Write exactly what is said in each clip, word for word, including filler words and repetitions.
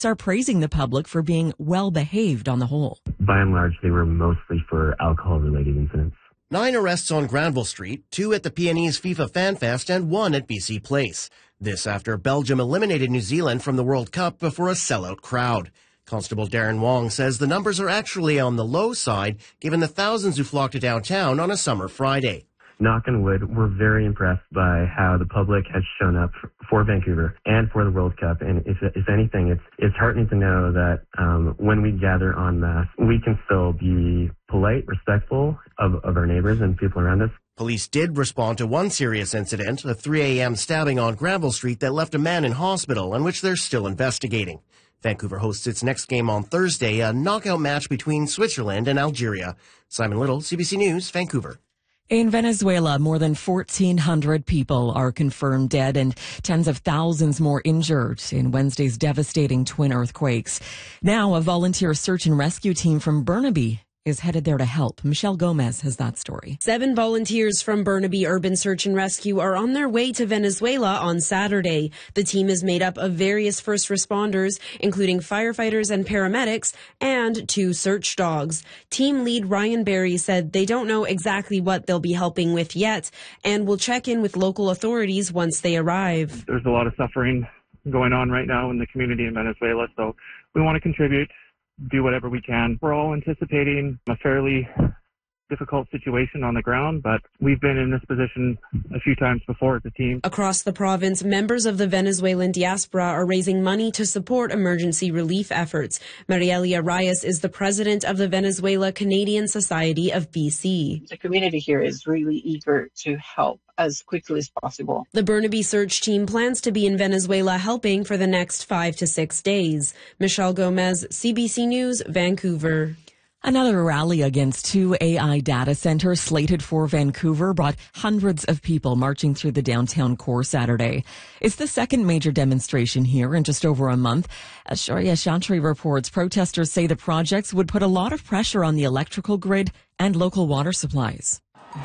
are praising the public for being well behaved on the whole. By and large, they were mostly for alcohol-related incidents. Nine arrests on Granville Street, two at the P N E's FIFA Fan Fest, and one at B C Place. This after Belgium eliminated New Zealand from the World Cup before a sellout crowd. Constable Darren Wong says the numbers are actually on the low side, given the thousands who flocked to downtown on a summer Friday. Knock on wood, we're very impressed by how the public has shown up for Vancouver and for the World Cup. And if, if anything, it's it's heartening to know that um, when we gather en masse, we can still be polite, respectful of, of our neighbors and people around us. Police did respond to one serious incident, a three a.m. stabbing on Granville Street that left a man in hospital, and which they're still investigating. Vancouver hosts its next game on Thursday, a knockout match between Switzerland and Algeria. Simon Little, C B C News, Vancouver. In Venezuela, more than fourteen hundred people are confirmed dead and tens of thousands more injured in Wednesday's devastating twin earthquakes. Now, a volunteer search and rescue team from Burnaby is headed there to help. Michelle Gomez has that story. Seven volunteers from Burnaby Urban Search and Rescue are on their way to Venezuela on Saturday. The team is made up of various first responders, including firefighters and paramedics, and two search dogs. Team lead Ryan Berry said they don't know exactly what they'll be helping with yet and will check in with local authorities once they arrive. There's a lot of suffering going on right now in the community in Venezuela, so we want to contribute, do whatever we can. We're all anticipating a fairly difficult situation on the ground, but we've been in this position a few times before as a team. Across the province, members of the Venezuelan diaspora are raising money to support emergency relief efforts. Marielia Reyes is the president of the Venezuela Canadian Society of B C. The community here is really eager to help as quickly as possible. The Burnaby search team plans to be in Venezuela helping for the next five to six days. Michelle Gomez, C B C News, Vancouver. Another rally against two A I data centers slated for Vancouver brought hundreds of people marching through the downtown core Saturday. It's the second major demonstration here in just over a month. As Sharia Chantry reports, protesters say the projects would put a lot of pressure on the electrical grid and local water supplies.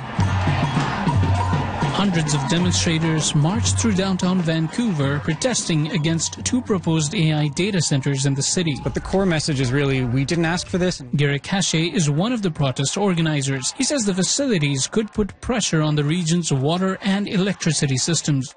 Hundreds of demonstrators marched through downtown Vancouver protesting against two proposed A I data centers in the city. But the core message is really, we didn't ask for this. Garrick Hache is one of the protest organizers. He says the facilities could put pressure on the region's water and electricity systems.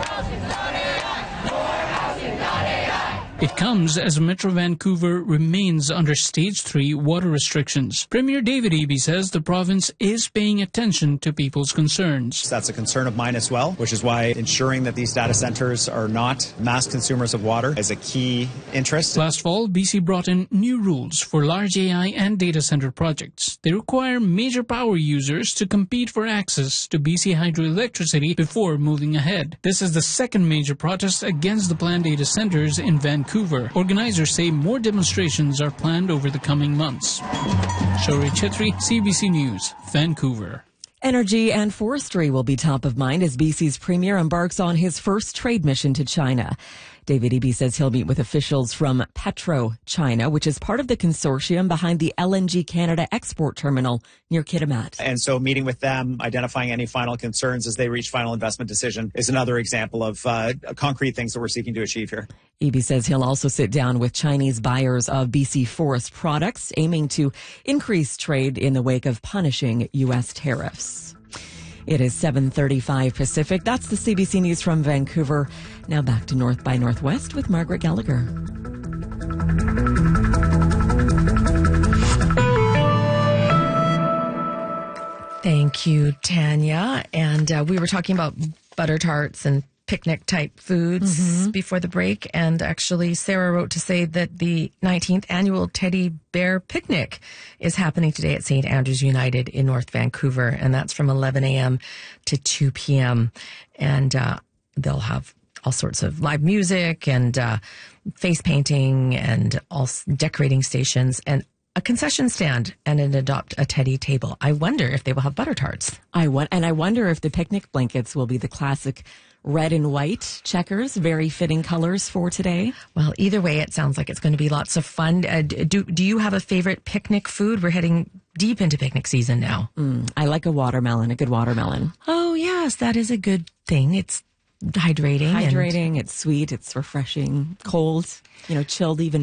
It comes as Metro Vancouver remains under Stage three water restrictions. Premier David Eby says the province is paying attention to people's concerns. That's a concern of mine as well, which is why ensuring that these data centers are not mass consumers of water is a key interest. Last fall, B C brought in new rules for large A I and data center projects. They require major power users to compete for access to B C hydroelectricity before moving ahead. This is the second major protest against the planned data centers in Vancouver. Organizers say more demonstrations are planned over the coming months. Shaurya Chetri, C B C News, Vancouver. Energy and forestry will be top of mind as B C's premier embarks on his first trade mission to China. David Eby says he'll meet with officials from PetroChina, which is part of the consortium behind the L N G Canada export terminal near Kitimat. And so meeting with them, identifying any final concerns as they reach final investment decision is another example of uh, concrete things that we're seeking to achieve here. Eby says he'll also sit down with Chinese buyers of B C forest products, aiming to increase trade in the wake of punishing U S tariffs. It is seven thirty-five Pacific. That's the C B C News from Vancouver. Now back to North by Northwest with Margaret Gallagher. Thank you, Tanya. And uh, we were talking about butter tarts and picnic type foods mm-hmm. before the break. And actually, Sarah wrote to say that the nineteenth annual Teddy Bear Picnic is happening today at Saint Andrews United in North Vancouver. And that's from eleven a.m. to two p.m. And uh, they'll have all sorts of live music and uh, face painting and all decorating stations and a concession stand and an adopt a teddy table. I wonder if they will have butter tarts. I want, and I wonder if the picnic blankets will be the classic red and white checkers, very fitting colors for today. Well, either way, it sounds like it's going to be lots of fun. Uh, do do you have a favorite picnic food? We're heading deep into picnic season now. Mm, I like a watermelon, a good watermelon. Oh, yes, that is a good thing. It's hydrating. Hydrating. And it's sweet. It's refreshing. Cold. You know, chilled even